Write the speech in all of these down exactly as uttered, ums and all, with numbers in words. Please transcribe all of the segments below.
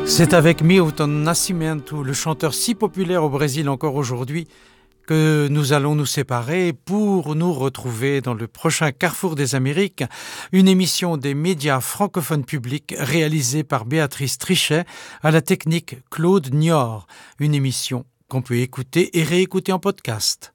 C'est avec Milton Nascimento, le chanteur si populaire au Brésil encore aujourd'hui, que nous allons nous séparer pour nous retrouver dans le prochain Carrefour des Amériques, une émission des médias francophones publics réalisée par Béatrice Trichet à la technique Claude Niort, une émission qu'on peut écouter et réécouter en podcast.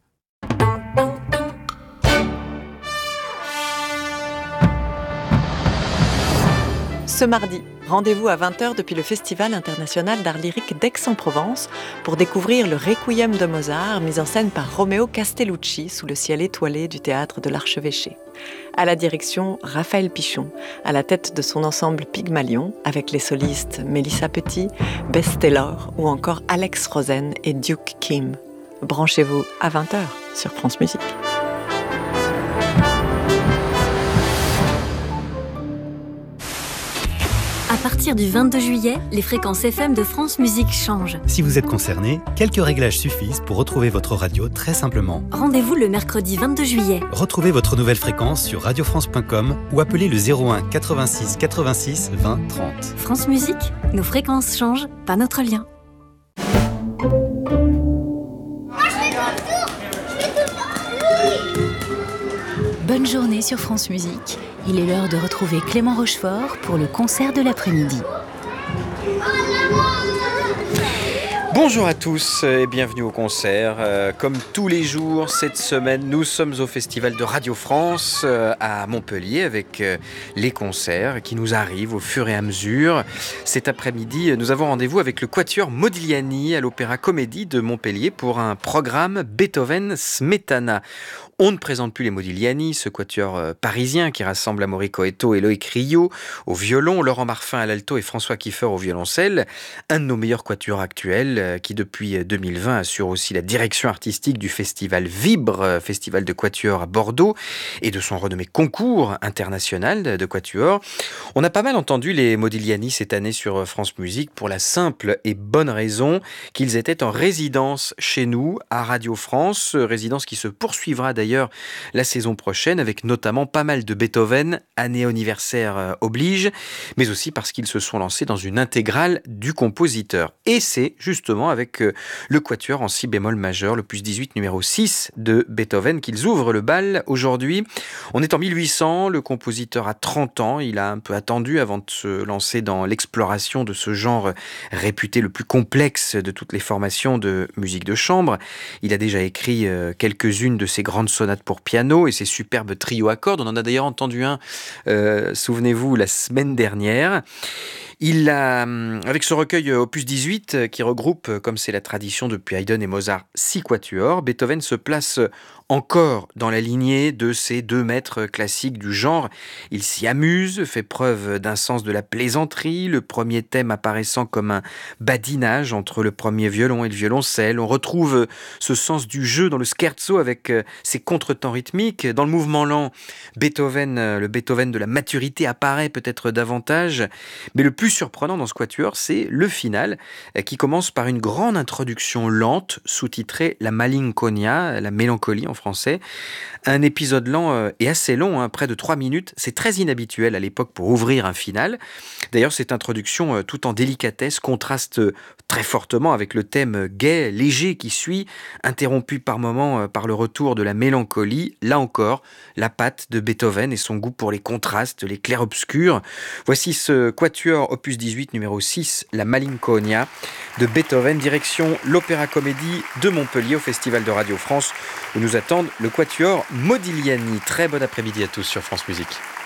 Ce mardi, rendez-vous à vingt heures depuis le Festival international d'art lyrique d'Aix-en-Provence pour découvrir le Requiem de Mozart, mis en scène par Romeo Castellucci sous le ciel étoilé du théâtre de l'Archevêché. À la direction, Raphaël Pichon, à la tête de son ensemble Pygmalion, avec les solistes Mélissa Petit, Bess Taylor ou encore Alex Rosen et Duke Kim. Branchez-vous à vingt heures sur France Musique. À partir du vingt-deux juillet, les fréquences F M de France Musique changent. Si vous êtes concerné, quelques réglages suffisent pour retrouver votre radio très simplement. Rendez-vous le mercredi vingt-deux juillet. Retrouvez votre nouvelle fréquence sur radio france point com ou appelez le zéro un quatre-vingt-six quatre-vingt-six vingt trente. France Musique, nos fréquences changent, pas notre lien. Bonne journée sur France Musique. Il est l'heure de retrouver Clément Rochefort pour le concert de l'après-midi. Bonjour à tous et bienvenue au concert. Euh, comme tous les jours cette semaine, nous sommes au Festival de Radio France euh, à Montpellier avec euh, les concerts qui nous arrivent au fur et à mesure. Cet après-midi, nous avons rendez-vous avec le Quatuor Modigliani à l'Opéra Comédie de Montpellier pour un programme Beethoven Smetana. On ne présente plus les Modigliani, ce quatuor euh, parisien qui rassemble Amaury Coetto et Loïc Rilhaud au violon, Laurent Marfin à l'alto et François Kiefer au violoncelle. Un de nos meilleurs quatuors actuels euh, qui depuis deux mille vingt assure aussi la direction artistique du festival Vibre, euh, festival de quatuor à Bordeaux, et de son renommé concours international de, de quatuor. On a pas mal entendu les Modigliani cette année sur France Musique pour la simple et bonne raison qu'ils étaient en résidence chez nous à Radio France, résidence qui se poursuivra d'ailleurs la saison prochaine, avec notamment pas mal de Beethoven, année anniversaire euh, oblige, mais aussi parce qu'ils se sont lancés dans une intégrale du compositeur. Et c'est justement avec euh, le quatuor en si bémol majeur, l'opus dix-huit numéro six de Beethoven, qu'ils ouvrent le bal aujourd'hui. On est en mille huit cents, le compositeur a trente ans, il a un peu attendu avant de se lancer dans l'exploration de ce genre réputé le plus complexe de toutes les formations de musique de chambre. Il a déjà écrit euh, quelques-unes de ses grandes sonate pour piano et ses superbes trios à cordes. On en a d'ailleurs entendu un, euh, souvenez-vous, la semaine dernière. Il a, avec ce recueil opus dix-huit, qui regroupe, comme c'est la tradition depuis Haydn et Mozart, six quatuors, Beethoven se place encore dans la lignée de ces deux maîtres classiques du genre. Il s'y amuse, fait preuve d'un sens de la plaisanterie, le premier thème apparaissant comme un badinage entre le premier violon et le violoncelle. On retrouve ce sens du jeu dans le scherzo avec ses contretemps rythmiques. Dans le mouvement lent, Beethoven, le Beethoven de la maturité apparaît peut-être davantage, mais le plus surprenant dans ce quatuor, c'est le final, qui commence par une grande introduction lente, sous-titrée La Malinconia, la mélancolie en français. Un épisode lent et assez long, hein, près de trois minutes. C'est très inhabituel à l'époque pour ouvrir un final. D'ailleurs, cette introduction, tout en délicatesse, contraste très fortement avec le thème gai, léger qui suit, interrompu par moments par le retour de la mélancolie. Là encore, la patte de Beethoven et son goût pour les contrastes, les clairs-obscurs. Voici ce quatuor opus dix-huit numéro six, La Malinconia de Beethoven, direction l'Opéra Comédie de Montpellier au Festival de Radio France où nous attendent le quatuor Modigliani. Très bon après-midi à tous sur France Musique.